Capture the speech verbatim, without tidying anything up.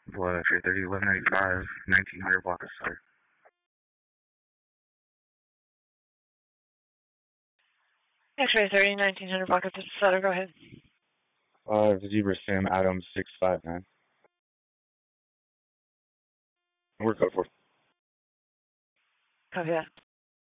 What, three thirty, eleven ninety-five, nineteen hundred block of start. X-ray thirty, nineteen hundred block of Sutter, go ahead. Uh, Zebra Sim, Adam six five nine. We're code four. Copy that.